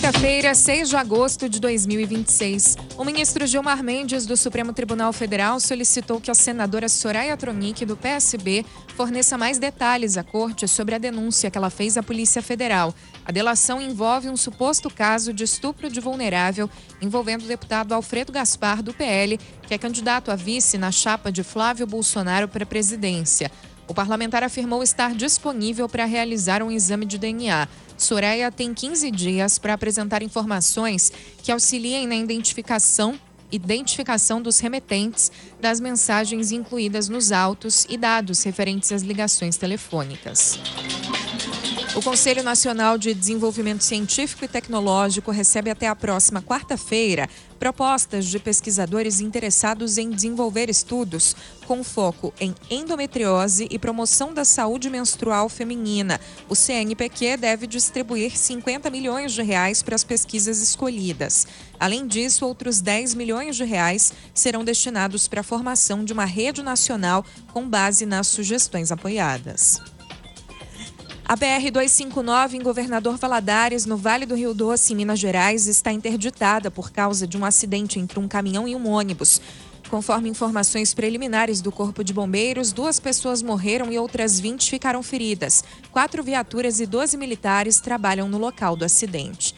Quinta-feira, 6 de agosto de 2026. O ministro Gilmar Mendes, do Supremo Tribunal Federal, solicitou que a senadora Soraya Tronic, do PSB, forneça mais detalhes à corte sobre a denúncia que ela fez à Polícia Federal. A delação envolve um suposto caso de estupro de vulnerável envolvendo o deputado Alfredo Gaspar, do PL, que é candidato a vice na chapa de Flávio Bolsonaro para a presidência. O parlamentar afirmou estar disponível para realizar um exame de DNA. Soraya tem 15 dias para apresentar informações que auxiliem na identificação dos remetentes, das mensagens incluídas nos autos e dados referentes às ligações telefônicas. O Conselho Nacional de Desenvolvimento Científico e Tecnológico recebe até a próxima quarta-feira propostas de pesquisadores interessados em desenvolver estudos com foco em endometriose e promoção da saúde menstrual feminina. O CNPq deve distribuir 50 milhões de reais para as pesquisas escolhidas. Além disso, outros 10 milhões de reais serão destinados para a formação de uma rede nacional com base nas sugestões apoiadas. A BR-259 em Governador Valadares, no Vale do Rio Doce, em Minas Gerais, está interditada por causa de um acidente entre um caminhão e um ônibus. Conforme informações preliminares do Corpo de Bombeiros, 2 pessoas morreram e outras 20 ficaram feridas. 4 viaturas e 12 militares trabalham no local do acidente.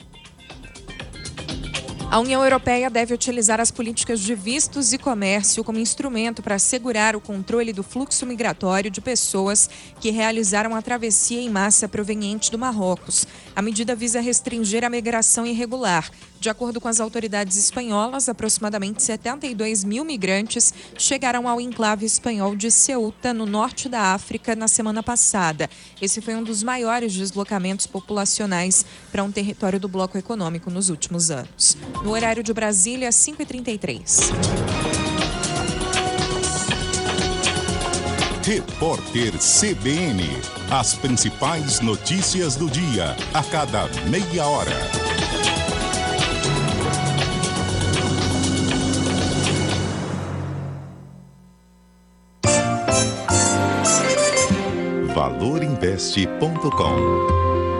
A União Europeia deve utilizar as políticas de vistos e comércio como instrumento para assegurar o controle do fluxo migratório de pessoas que realizaram a travessia em massa proveniente do Marrocos. A medida visa restringir a migração irregular. De acordo com as autoridades espanholas, aproximadamente 72 mil migrantes chegaram ao enclave espanhol de Ceuta, no norte da África, na semana passada. Esse foi um dos maiores deslocamentos populacionais para um território do bloco econômico nos últimos anos. No horário de Brasília, 5h33. Repórter CBN. As principais notícias do dia, a cada meia hora. valorinvest.com